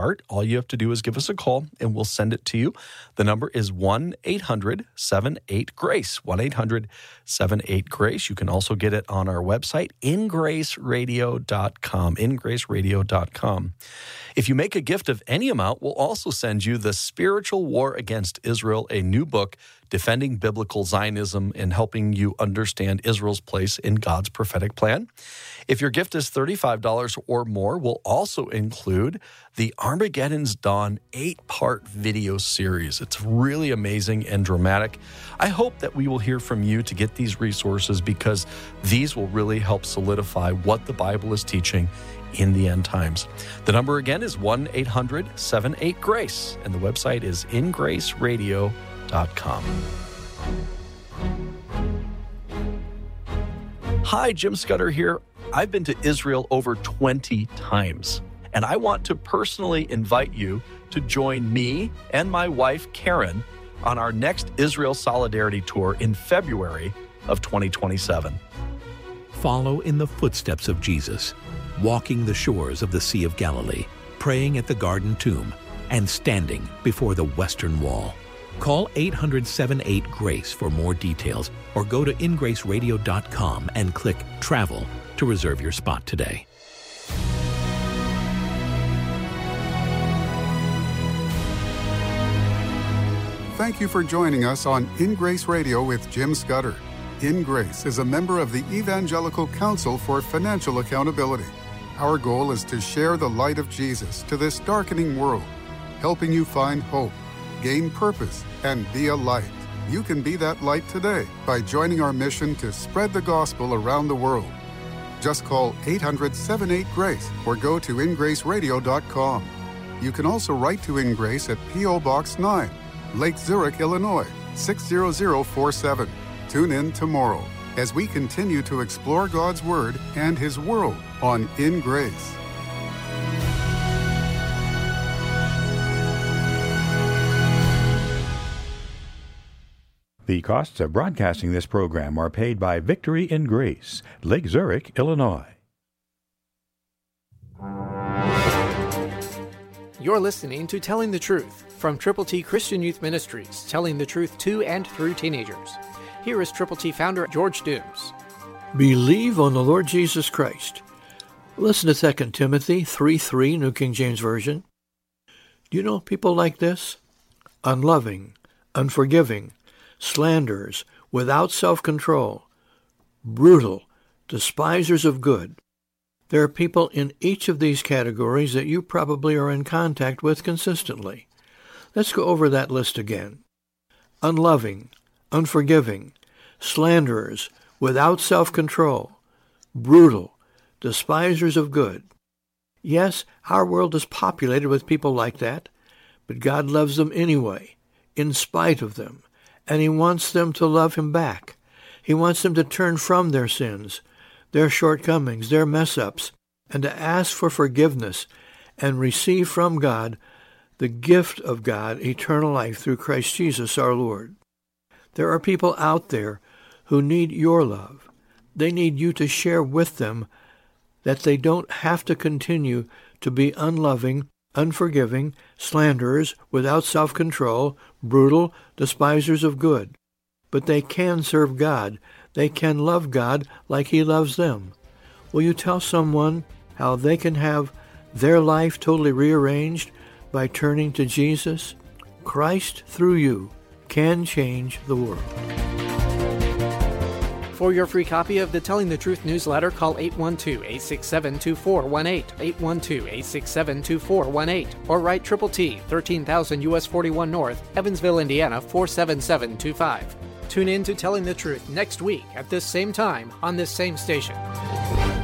All you have to do is give us a call, and we'll send it to you. The number is 1-800-78-GRACE, 1-800-78-GRACE. You can also get it on our website, ingraceradio.com, ingraceradio.com. If you make a gift of any amount, we'll also send you The Spiritual War Against Israel, a new book defending biblical Zionism and helping you understand Israel's place in God's prophetic plan. If your gift is $35 or more, we'll also include the Armageddon's Dawn 8-part video series. It's really amazing and dramatic. I hope that we will hear from you to get these resources, because these will really help solidify what the Bible is teaching in the end times. The number again is 1-800-78-GRACE, and the website is ingraceradio.com. Hi, Jim Scudder here. I've been to Israel over 20 times, and I want to personally invite you to join me and my wife, Karen, on our next Israel Solidarity Tour in February of 2027. Follow in the footsteps of Jesus, walking the shores of the Sea of Galilee, praying at the Garden Tomb, and standing before the Western Wall. Call 800-78-GRACE for more details, or go to ingraceradio.com and click Travel to reserve your spot today. Thank you for joining us on In Grace Radio with Jim Scudder. In Grace is a member of the Evangelical Council for Financial Accountability. Our goal is to share the light of Jesus to this darkening world, helping you find hope, gain purpose, and be a light. You can be that light today by joining our mission to spread the gospel around the world. Just call 800-78-GRACE or go to ingraceradio.com. You can also write to In Grace at P.O. Box 9, Lake Zurich, Illinois, 60047. Tune in tomorrow as we continue to explore God's Word and His world on In Grace. The costs of broadcasting this program are paid by Victory in Grace, Lake Zurich, Illinois. You're listening to Telling the Truth from Triple T Christian Youth Ministries, telling the truth to and through teenagers. Here is Triple T founder George Dooms. Believe on the Lord Jesus Christ. Listen to 2 Timothy 3:3, New King James Version. Do you know people like this? Unloving, unforgiving, slanderers, without self-control, brutal, despisers of good. There are people in each of these categories that you probably are in contact with consistently. Let's go over that list again. Unloving, unforgiving, slanderers, without self-control, brutal, despisers of good. Yes, our world is populated with people like that, but God loves them anyway, in spite of them, and He wants them to love Him back. He wants them to turn from their sins, their shortcomings, their mess-ups, and to ask for forgiveness and receive from God the gift of God, eternal life through Christ Jesus our Lord. There are people out there who need your love. They need you to share with them that they don't have to continue to be unloving, unforgiving, slanderers, without self-control, brutal, despisers of good. But they can serve God. They can love God like He loves them. Will you tell someone how they can have their life totally rearranged by turning to Jesus? Christ, through you, can change the world. For your free copy of the Telling the Truth newsletter, call 812-867-2418, 812-867-2418, or write Triple T, 13,000 U.S. 41 North, Evansville, Indiana, 47725. Tune in to Telling the Truth next week at this same time on this same station.